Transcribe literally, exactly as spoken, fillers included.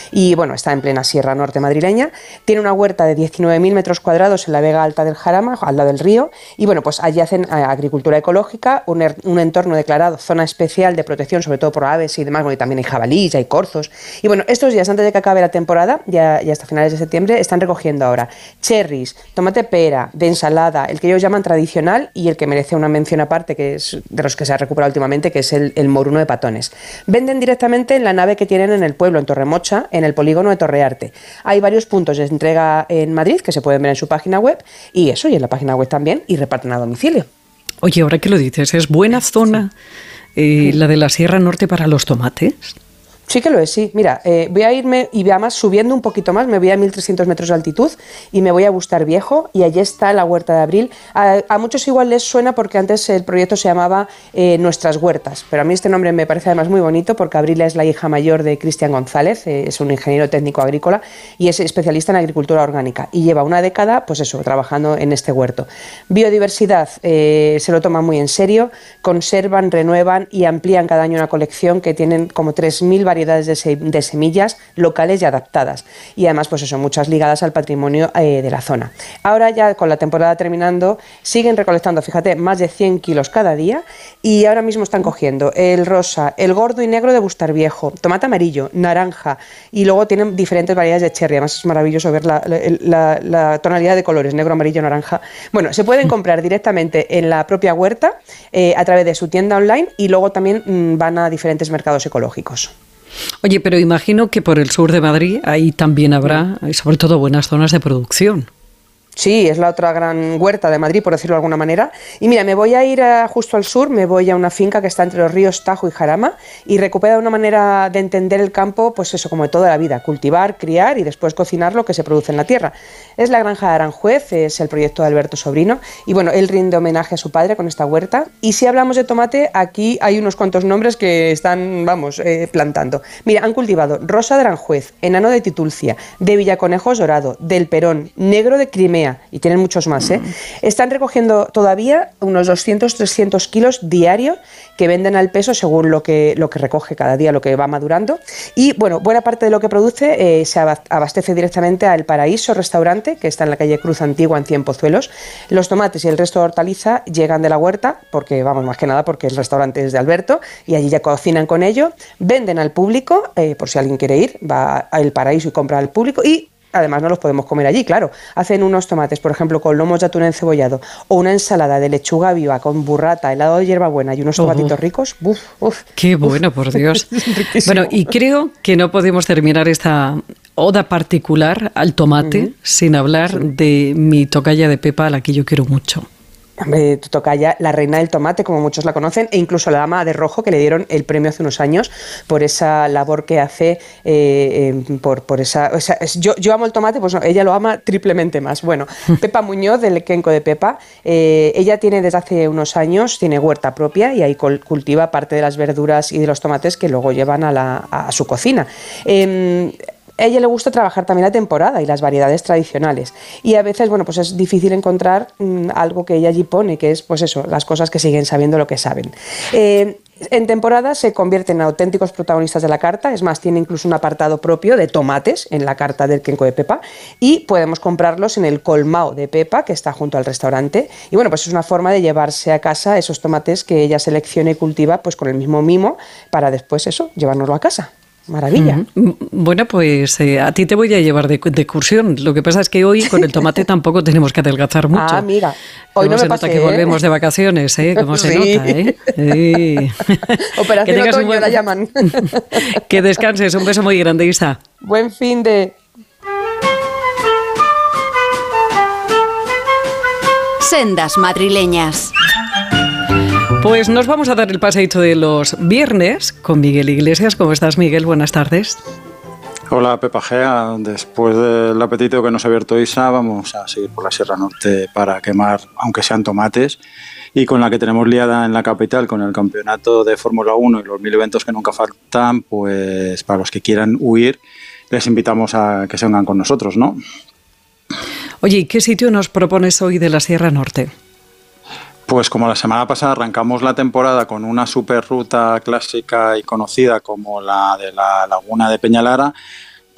y bueno, está en plena Sierra Norte madrileña. Tiene una huerta de diecinueve mil metros cuadrados en la Vega Alta del Jarama, al lado del río, y bueno, pues allí hacen agricultura ecológica, un, er, un entorno declarado zona especial de protección, sobre todo por aves y demás, bueno, y también hay jabalíes, hay corzos. Y bueno, estos días antes de que acabe la temporada, ya, ya hasta finales de septiembre, están recogiendo ahora cherries, tomate pera, de ensalada, el que ellos llaman tradicional y el que merece una mención aparte, que es de los que se ha recuperado últimamente, que es el, el moruno de patones. Venden directamente en la nave que tienen en el pueblo, en Torremocha, en el polígono de Torrearte. Hay varios puntos de entrega en Madrid que se pueden ver en su página web y eso, y en la página web también, y reparten a domicilio. Oye, ahora que lo dices, ¿es buena zona eh, la de la Sierra Norte para los tomates? Sí que lo es, sí. Mira, eh, voy a irme, y además subiendo un poquito más, me voy a mil trescientos metros de altitud y me voy a Bustar Viejo, y allí está la Huerta de Abril. A, a muchos igual les suena porque antes el proyecto se llamaba eh, Nuestras Huertas, pero a mí este nombre me parece además muy bonito porque Abril es la hija mayor de Cristian González, eh, es un ingeniero técnico agrícola y es especialista en agricultura orgánica y lleva una década, pues eso, trabajando en este huerto. Biodiversidad, eh, se lo toman muy en serio, conservan, renuevan y amplían cada año una colección que tienen como tres mil variedades De, se, de semillas locales y adaptadas, y además pues eso, muchas ligadas al patrimonio eh, de la zona. Ahora ya con la temporada terminando siguen recolectando, fíjate, más de cien kilos cada día, y ahora mismo están cogiendo el rosa, el gordo y negro de Bustar Viejo, tomate amarillo, naranja, y luego tienen diferentes variedades de cherry. Además es maravilloso ver la, la, la, la tonalidad de colores, negro, amarillo, naranja. Bueno, se pueden comprar directamente en la propia huerta eh, a través de su tienda online, y luego también mmm, van a diferentes mercados ecológicos. Oye, pero imagino que por el sur de Madrid ahí también habrá, sobre todo, buenas zonas de producción. Sí, es la otra gran huerta de Madrid, por decirlo de alguna manera. Y mira, me voy a ir a, justo al sur, me voy a una finca que está entre los ríos Tajo y Jarama, y recupera una manera de entender el campo, pues eso, como de toda la vida: cultivar, criar y después cocinar lo que se produce en la tierra. Es la granja de Aranjuez, es el proyecto de Alberto Sobrino, y bueno, él rinde homenaje a su padre con esta huerta. Y si hablamos de tomate, aquí hay unos cuantos nombres que están, vamos, eh, plantando. Mira, han cultivado rosa de Aranjuez, enano de Titulcia, de Villaconejos Dorado, del Perón, negro de Crimea, y tienen muchos más, ¿eh? Están recogiendo todavía unos doscientos a trescientos kilos diarios que venden al peso según lo que, lo que recoge cada día, lo que va madurando. Y bueno, buena parte de lo que produce eh, se abastece directamente al Paraíso Restaurante, que está en la calle Cruz Antigua en Cien Pozuelos. Los tomates y el resto de hortaliza llegan de la huerta, porque vamos, más que nada porque el restaurante es de Alberto y allí ya cocinan con ello. Venden al público, eh, por si alguien quiere ir, va al Paraíso y compra al público, y además no los podemos comer allí, claro. Hacen unos tomates, por ejemplo, con lomos de atún encebollado, o una ensalada de lechuga viva con burrata, helado de hierbabuena y unos tomatitos uh, ricos. Uf, uf, ¡Qué bueno, uf, por Dios! Bueno, y creo que no podemos terminar esta oda particular al tomate uh-huh. sin hablar sí. de mi tocaya de Pepa, a la que yo quiero mucho. Eh, tu tocaya, la reina del tomate, como muchos la conocen, e incluso la dama de rojo, que le dieron el premio hace unos años por esa labor que hace, eh, eh, por, por esa, o sea, es, yo, yo amo el tomate, pues no, ella lo ama triplemente más. Bueno, Pepa Muñoz, del Kenco de Pepa, eh, ella tiene desde hace unos años, tiene huerta propia y ahí cultiva parte de las verduras y de los tomates que luego llevan a, la, a su cocina. Eh, A ella le gusta trabajar también la temporada y las variedades tradicionales. Y a veces, bueno, pues es difícil encontrar mmm, algo que ella allí pone, que es, pues eso, las cosas que siguen sabiendo lo que saben. Eh, en temporada se convierten en auténticos protagonistas de la carta. Es más, tiene incluso un apartado propio de tomates en la carta del Kenco de Pepa, y podemos comprarlos en el colmao de Pepa, que está junto al restaurante. Y bueno, pues es una forma de llevarse a casa esos tomates que ella selecciona y cultiva, pues con el mismo mimo, para después eso, llevárnoslo a casa. Maravilla. Mm, bueno, pues eh, a ti te voy a llevar de, de excursión. Lo que pasa es que hoy con el tomate tampoco tenemos que adelgazar mucho. Ah, amiga. Hoy Como no se me nota pasé, que ¿eh? volvemos de vacaciones, ¿eh? Como se sí. nota, ¿eh? Sí. Operación que Otoño buen... la llaman. Que descanses. Un beso muy grande, Isa. Buen fin de... Sendas madrileñas. Pues nos vamos a dar el paseíto de los viernes con Miguel Iglesias. ¿Cómo estás, Miguel? Buenas tardes. Hola, Pepa Gea. Después del apetito que nos ha abierto Isa, vamos a seguir por la Sierra Norte para quemar, aunque sean tomates, y con la que tenemos liada en la capital con el campeonato de Fórmula uno y los mil eventos que nunca faltan, pues para los que quieran huir, les invitamos a que se vengan con nosotros, ¿no? Oye, ¿y qué sitio nos propones hoy de la Sierra Norte? Pues como la semana pasada arrancamos la temporada con una super ruta clásica y conocida como la de la Laguna de Peñalara,